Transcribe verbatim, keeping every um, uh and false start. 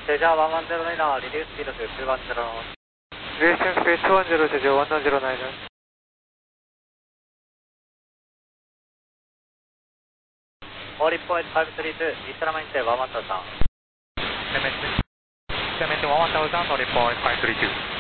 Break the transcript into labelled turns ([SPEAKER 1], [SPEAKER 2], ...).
[SPEAKER 1] Cesar one one zero nine, reduce speed to two one zero knots.
[SPEAKER 2] Reducing speed two one zero, Cesar one one zero nine.
[SPEAKER 1] All point five three two, Islamite one one thousand.
[SPEAKER 3] Clement, Clement one one thousand, all point five three two.